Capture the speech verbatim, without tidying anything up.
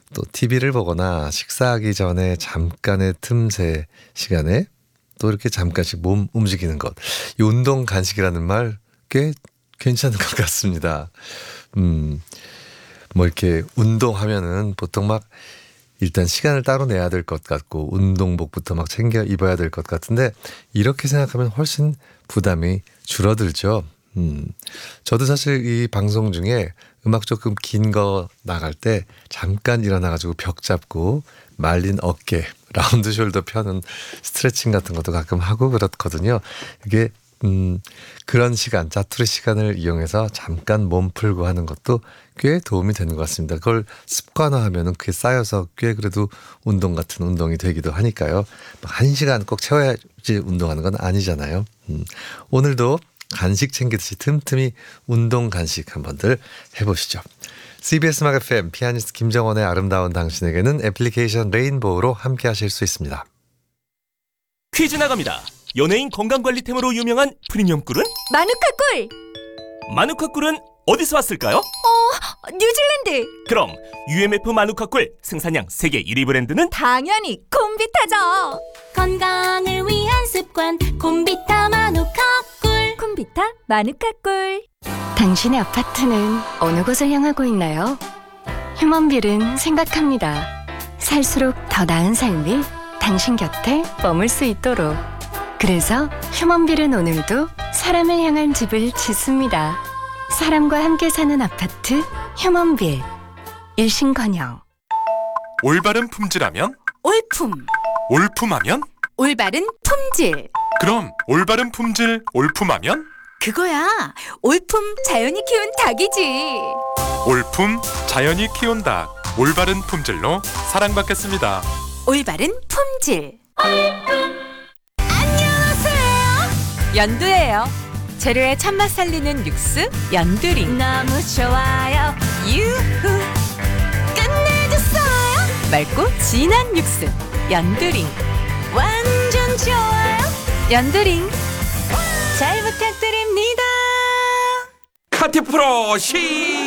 또 티비를 보거나 식사하기 전에 잠깐의 틈새 시간에 또 이렇게 잠깐씩 몸 움직이는 것. 이 운동 간식이라는 말 꽤 괜찮은 것 같습니다. 음, 뭐 이렇게 운동하면은 보통 막 일단 시간을 따로 내야 될 것 같고 운동복부터 막 챙겨 입어야 될 것 같은데 이렇게 생각하면 훨씬 부담이 줄어들죠. 음, 저도 사실 이 방송 중에 음악 조금 긴 거 나갈 때 잠깐 일어나가지고 벽 잡고 말린 어깨, 라운드 숄더 펴는 스트레칭 같은 것도 가끔 하고 그렇거든요. 이게 음, 그런 시간, 자투리 시간을 이용해서 잠깐 몸 풀고 하는 것도 꽤 도움이 되는 것 같습니다. 그걸 습관화하면 그게 쌓여서 꽤 그래도 운동 같은 운동이 되기도 하니까요. 한 시간 꼭 채워야지 운동하는 건 아니잖아요. 음, 오늘도 간식 챙기듯이 틈틈이 운동 간식 한번들 해보시죠. 씨비에스 음악 에프엠 피아니스트 김정원의 아름다운 당신에게는 애플리케이션 레인보우로 함께 하실 수 있습니다. 퀴즈 나갑니다. 연예인 건강관리템으로 유명한 프리미엄 꿀은? 마누카 꿀! 마누카 꿀은 어디서 왔을까요? 어, 뉴질랜드! 그럼 유엠에프 마누카 꿀 생산량 세계 일 위 브랜드는? 당연히 콤비타죠! 건강을 위한 습관 콤비타 마누카 꿀. 콤비타 마누카 꿀. 당신의 아파트는 어느 곳을 향하고 있나요? 휴먼빌은 생각합니다. 살수록 더 나은 삶이 당신 곁에 머물 수 있도록. 그래서 휴먼빌은 오늘도 사람을 향한 집을 짓습니다. 사람과 함께 사는 아파트 휴먼빌. 일신건영. 올바른 품질하면? 올품. 올품하면? 올바른 품질. 그럼 올바른 품질 올품하면? 그거야. 올품 자연이 키운 닭이지. 올품 자연이 키운 닭. 올바른 품질로 사랑받겠습니다. 올바른 품질. 안녕하세요. 연두예요. 재료의 참맛 살리는 육수 연두링. 너무 좋아요. 유후. 끝내줬어요. 맑고 진한 육수 연두링. 완전 좋아요. 연두링. 잘 부탁드립니다. 카티프로 시